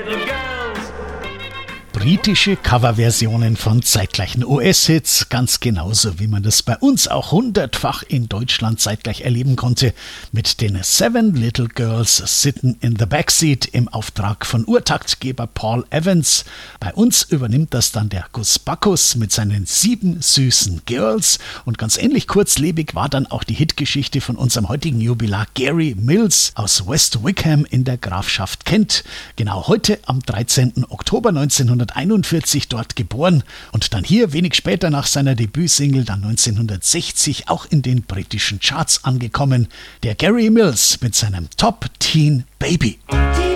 Britische Coverversionen von zeitgleichen US-Hits, ganz genauso wie man das bei uns auch hundertfach in Deutschland zeitgleich erleben konnte, mit den Seven Little Girls Sittin' in the Backseat im Auftrag von Urtaktgeber Paul Evans. Bei uns übernimmt das dann der Gus Backus mit seinen 7 süßen Girls, und ganz ähnlich kurzlebig war dann auch die Hitgeschichte von unserem heutigen Jubilar Gary Mills aus West Wickham in der Grafschaft Kent. Genau heute am 13. Oktober 1941 dort geboren und dann hier wenig später nach seiner Debütsingle dann 1960 auch in den britischen Charts angekommen. Der Gary Mills mit seinem Top Teen Baby.